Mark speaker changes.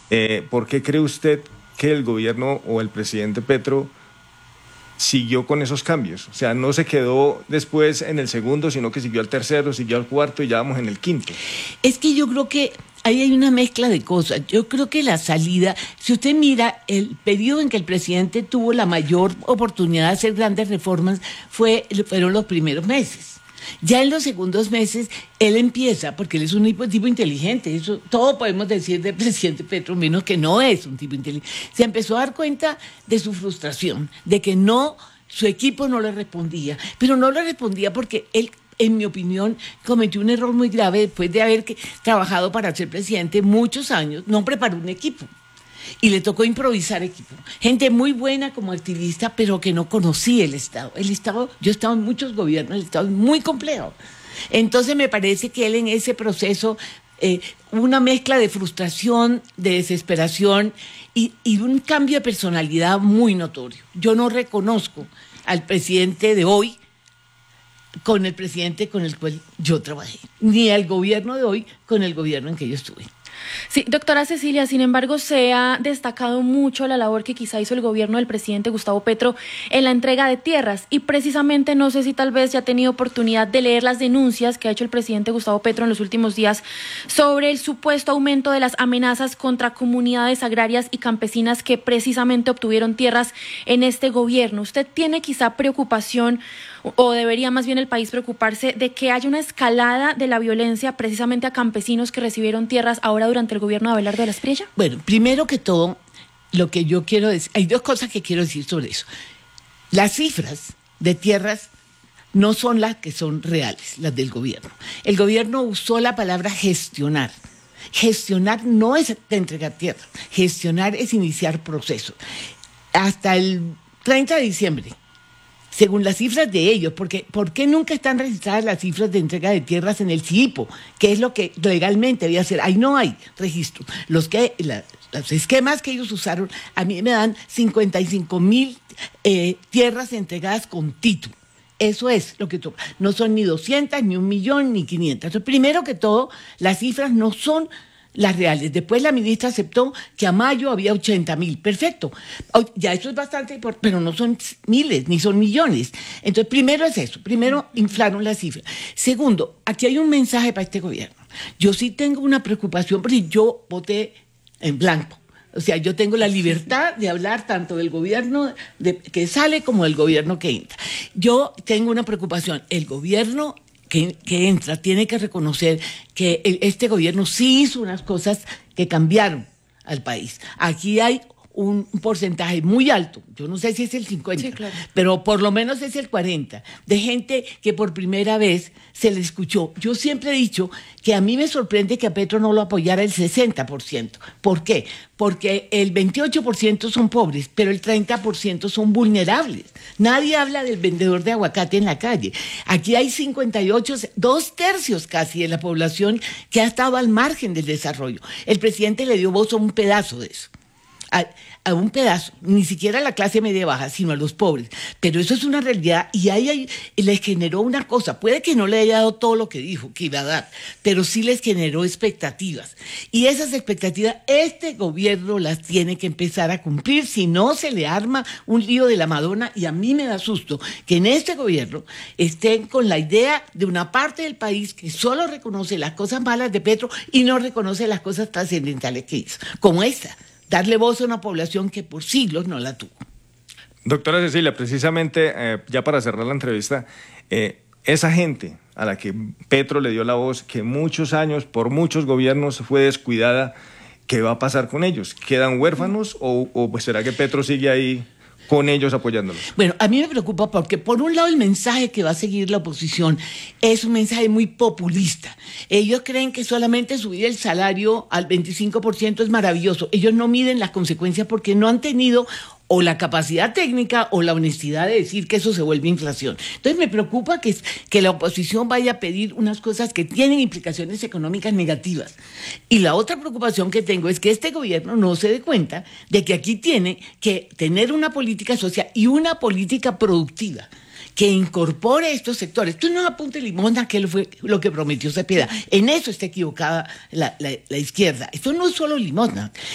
Speaker 1: ¿Por qué cree usted que el gobierno o el presidente Petro siguió con esos cambios? O sea, no se quedó después en el segundo, sino que siguió al tercero, siguió al cuarto y ya vamos en el quinto.
Speaker 2: Es que yo creo que ahí hay una mezcla de cosas. Yo creo que la salida, si usted mira el periodo en que el presidente tuvo la mayor oportunidad de hacer grandes reformas, fueron los primeros meses. Ya en los segundos meses, él empieza, porque él es un tipo inteligente, eso todo podemos decir del presidente Petro, menos que no es un tipo inteligente. Se empezó a dar cuenta de su frustración, de que no, su equipo no le respondía, pero no le respondía porque él, en mi opinión, cometió un error muy grave después de haber trabajado para ser presidente muchos años, no preparó un equipo. Y le tocó improvisar equipo. Gente muy buena como activista, pero que no conocía el Estado. El Estado, yo he estado en muchos gobiernos, el Estado es muy complejo. Entonces me parece que él en ese proceso, una mezcla de frustración, de desesperación y un cambio de personalidad muy notorio. Yo no reconozco al presidente de hoy con el presidente con el cual yo trabajé, ni al gobierno de hoy con el gobierno en que yo estuve.
Speaker 3: Sí, doctora Cecilia, sin embargo, se ha destacado mucho la labor que quizá hizo el gobierno del presidente Gustavo Petro en la entrega de tierras y precisamente no sé si tal vez ya ha tenido oportunidad de leer las denuncias que ha hecho el presidente Gustavo Petro en los últimos días sobre el supuesto aumento de las amenazas contra comunidades agrarias y campesinas que precisamente obtuvieron tierras en este gobierno. ¿Usted tiene quizá preocupación o debería más bien el país preocuparse de que haya una escalada de la violencia precisamente a campesinos que recibieron tierras ahora durante el gobierno de Abelardo de la Espriella?
Speaker 2: Bueno, primero que todo, lo que yo quiero decir, hay dos cosas que quiero decir sobre eso. Las cifras de tierras no son las que son reales, las del gobierno. El gobierno usó la palabra gestionar. Gestionar no es entregar tierra, gestionar es iniciar procesos. Hasta el 30 de diciembre, según las cifras de ellos, porque ¿por qué nunca están registradas las cifras de entrega de tierras en el CIPO? Que es lo que legalmente debía hacer. Ahí no hay registro. Los esquemas que ellos usaron, a mí me dan 55,000 tierras entregadas con título. Eso es lo que toca. No son ni 200, ni 1,000,000, ni 500. Entonces, primero que todo, las cifras no son las reales. Después la ministra aceptó que a mayo había 80,000. Perfecto. Ya eso es bastante, pero no son miles, ni son millones. Entonces, primero es eso. Primero, inflaron las cifras. Segundo, aquí hay un mensaje para este gobierno. Yo sí tengo una preocupación porque yo voté en blanco. O sea, yo tengo la libertad de hablar tanto del gobierno que sale como del gobierno que entra. Yo tengo una preocupación. El gobierno que entra tiene que reconocer que este gobierno sí hizo unas cosas que cambiaron al país. Aquí hay un porcentaje muy alto, yo no sé si es el 50, sí, claro, pero por lo menos es el 40, de gente que por primera vez se le escuchó. Yo siempre he dicho que a mí me sorprende que a Petro no lo apoyara el 60%. ¿Por qué? Porque el 28% son pobres, pero el 30% son vulnerables. Nadie habla del vendedor de aguacate en la calle. Aquí hay 58, 2/3 casi de la población que ha estado al margen del desarrollo. El presidente le dio voz a un pedazo de eso. A un pedazo, ni siquiera a la clase media baja, sino a los pobres. Pero eso es una realidad y ahí les generó una cosa. Puede que no le haya dado todo lo que dijo que iba a dar, pero sí les generó expectativas. Y esas expectativas, este gobierno las tiene que empezar a cumplir, si no se le arma un lío de la Madonna. Y a mí me da susto que en este gobierno estén con la idea de una parte del país que solo reconoce las cosas malas de Petro y no reconoce las cosas trascendentales que hizo, como esta. Darle voz a una población que por siglos no la tuvo.
Speaker 1: Doctora Cecilia, precisamente, ya para cerrar la entrevista, esa gente a la que Petro le dio la voz, que muchos años, por muchos gobiernos fue descuidada, ¿qué va a pasar con ellos? ¿Quedan huérfanos o pues será que Petro sigue ahí con ellos apoyándolos?
Speaker 2: Bueno, a mí me preocupa porque por un lado el mensaje que va a seguir la oposición es un mensaje muy populista. Ellos creen que solamente subir el salario al 25% es maravilloso. Ellos no miden las consecuencias porque no han tenido o la capacidad técnica o la honestidad de decir que eso se vuelve inflación. Entonces me preocupa que la oposición vaya a pedir unas cosas que tienen implicaciones económicas negativas. Y la otra preocupación que tengo es que este gobierno no se dé cuenta de que aquí tiene que tener una política social y una política productiva que incorpore estos sectores. Esto no apunte limosna, que fue lo que prometió Cepeda. En eso está equivocada la izquierda. Esto no es solo limosna.